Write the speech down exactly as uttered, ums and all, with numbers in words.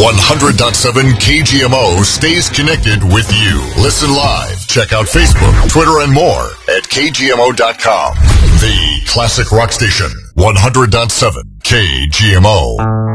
one hundred point seven K G M O stays connected with you. Listen live. Check out Facebook, Twitter, and more at K G M O dot com. The classic rock station, one hundred point seven K G M O.